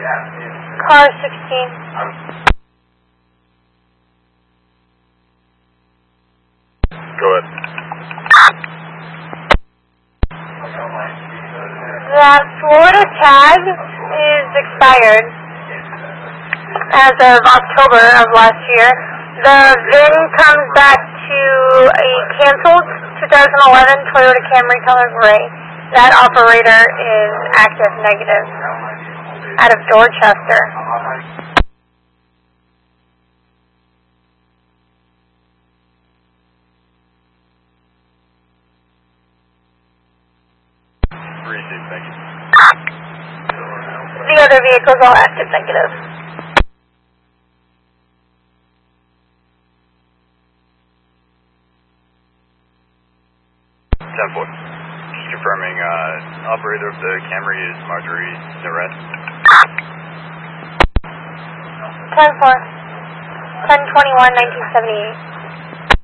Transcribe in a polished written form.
Car 16. Go ahead. That Florida tag is expired as of October of last year. The VIN comes back to a canceled 2011 Toyota Camry color gray. That operator is active negative out of Dorchester. Received, thank you. The other vehicles all active negative. Just confirming, operator of the Camry is Marjorie Naret. 10-4. 10-21-1978.